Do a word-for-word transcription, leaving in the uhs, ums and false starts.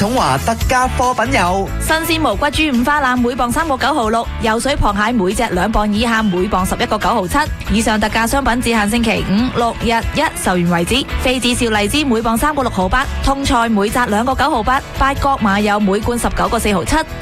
統華特價貨品有新鮮無骨豬五花腩每磅三個九毫六，游水螃蟹每隻兩磅以下每磅十一個九毫七。以上特價商品只限星期五、六、日一售完為止。非子少荔枝每磅三個六毫八，通菜每紮兩個九毫八，八角馬友每罐十九個四毫七。